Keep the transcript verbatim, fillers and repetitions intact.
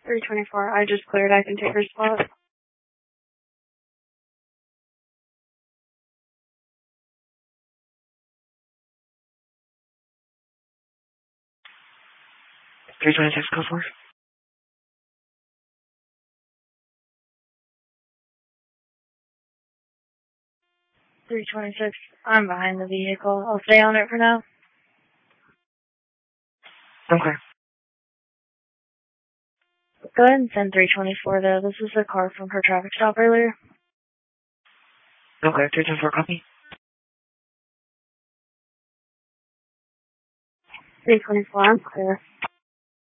three twenty-four, I just cleared. I can take her spot. three twenty-six, go for it. three twenty-six, I'm behind the vehicle. I'll stay on it for now. Okay. Go ahead and send three twenty-four, though. This is the car from her traffic stop earlier. Okay, three twenty-four, copy. three twenty-four, I'm clear.